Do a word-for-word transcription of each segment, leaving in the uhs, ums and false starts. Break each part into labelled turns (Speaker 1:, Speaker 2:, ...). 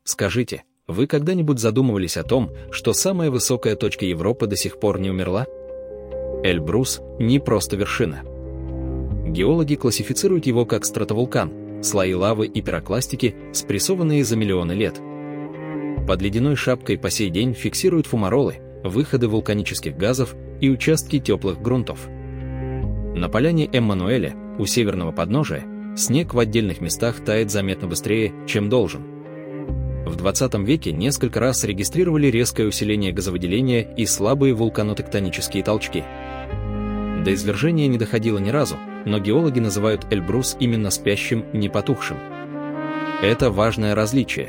Speaker 1: Скажите, вы когда-нибудь задумывались о том, что самая высокая точка Европы до сих пор не умерла? Эльбрус – не просто вершина. Геологи классифицируют его как стратовулкан, слои лавы и пирокластики, спрессованные за миллионы лет. Под ледяной шапкой по сей день фиксируют фумаролы, выходы вулканических газов и участки теплых грунтов. На поляне Эммануэля, у северного подножия, снег в отдельных местах тает заметно быстрее, чем должен. В двадцатом веке несколько раз регистрировали резкое усиление газовыделения и слабые вулканотектонические толчки. До извержения не доходило ни разу, но геологи называют Эльбрус именно спящим, не потухшим. Это важное различие.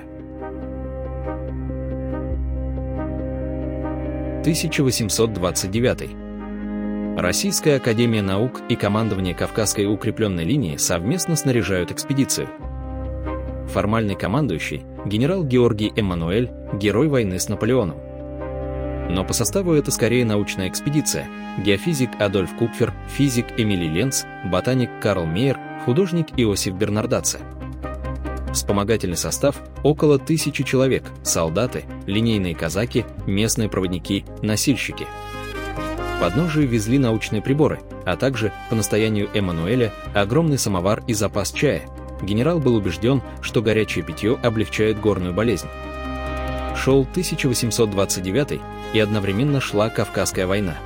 Speaker 1: тысяча восемьсот двадцать девятый. Российская академия наук и командование Кавказской укрепленной линии совместно снаряжают экспедицию. Формальный командующий – генерал Георгий Эммануэль, герой войны с Наполеоном. Но по составу это скорее научная экспедиция: геофизик Адольф Купфер, физик Эмилий Ленц, ботаник Карл Мейер, художник Иосиф Бернардацци. Вспомогательный состав – около тысячи человек, солдаты, линейные казаки, местные проводники, носильщики. В подножие везли научные приборы, а также, по настоянию Эммануэля, огромный самовар и запас чая. Генерал был убежден, что горячее питье облегчает горную болезнь. Шел тысяча восемьсот двадцать девятый, и одновременно шла Кавказская война.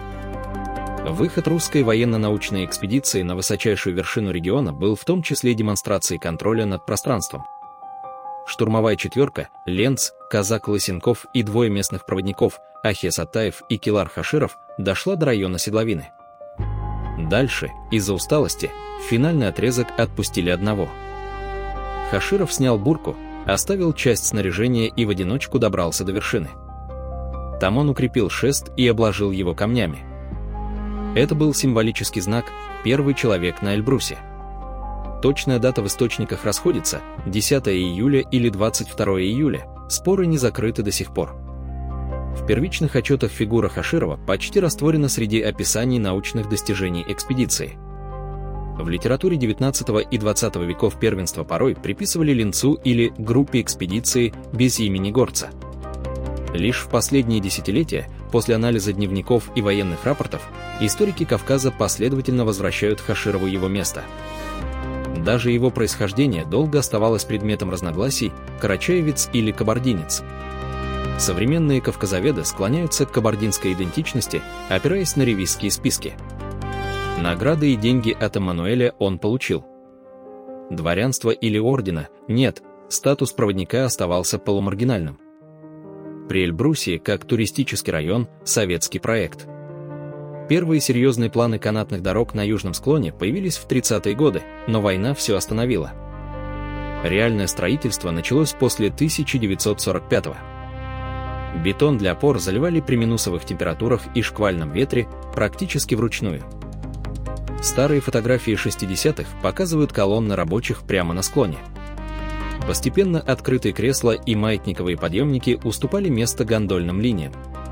Speaker 1: Выход русской военно-научной экспедиции на высочайшую вершину региона был в том числе демонстрацией контроля над пространством. Штурмовая четверка, Ленц, казак Лысенков и двое местных проводников, Ахес Атаев и Килар Хаширов, дошла до района Седловины. Дальше, из-за усталости, в финальный отрезок отпустили одного. Хаширов снял бурку, оставил часть снаряжения и в одиночку добрался до вершины. Там он укрепил шест и обложил его камнями. Это был символический знак «Первый человек на Эльбрусе». Точная дата в источниках расходится – десятое июля или двадцать второе июля, споры не закрыты до сих пор. В первичных отчетах фигура Хаширова почти растворена среди описаний научных достижений экспедиции. В литературе девятнадцатого и двадцатого веков первенство порой приписывали Ленцу или группе экспедиции без имени горца. Лишь в последние десятилетия, после анализа дневников и военных рапортов, историки Кавказа последовательно возвращают Хаширову его место. Даже его происхождение долго оставалось предметом разногласий – карачаевец или кабардинец. Современные кавказоведы склоняются к кабардинской идентичности, опираясь на ревизские списки. Награды и деньги от Эммануэля он получил. Дворянства или ордена – нет, статус проводника оставался полумаргинальным. При Эльбрусе, как туристический район, советский проект. Первые серьезные планы канатных дорог на южном склоне появились в тридцатые годы, но война все остановила. Реальное строительство началось после тысяча девятьсот сорок пятого. Бетон для опор заливали при минусовых температурах и шквальном ветре практически вручную. Старые фотографии шестидесятых показывают колонны рабочих прямо на склоне. Постепенно открытые кресла и маятниковые подъемники уступали место гондольным линиям.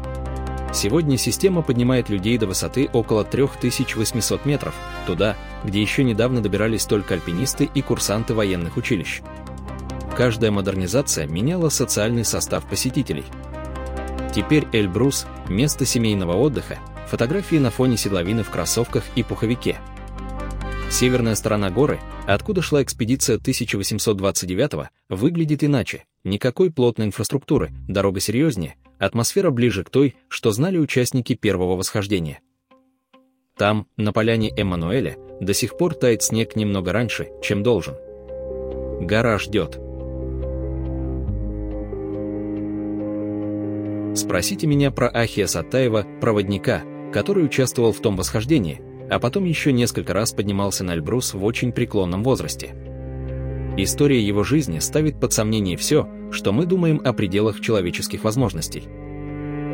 Speaker 1: Сегодня система поднимает людей до высоты около три тысячи восемьсот метров, туда, где еще недавно добирались только альпинисты и курсанты военных училищ. Каждая модернизация меняла социальный состав посетителей. Теперь Эльбрус – место семейного отдыха, фотографии на фоне седловины в кроссовках и пуховике. Северная сторона горы, откуда шла экспедиция тысяча восемьсот двадцать девятого, выглядит иначе. Никакой плотной инфраструктуры, дорога серьезнее, атмосфера ближе к той, что знали участники первого восхождения. Там, на поляне Эммануэля, до сих пор тает снег немного раньше, чем должен. Гора ждет. Спросите меня про Ахиаса Атаева, проводника, который участвовал в том восхождении, а потом еще несколько раз поднимался на Эльбрус в очень преклонном возрасте. История его жизни ставит под сомнение все, что мы думаем о пределах человеческих возможностей.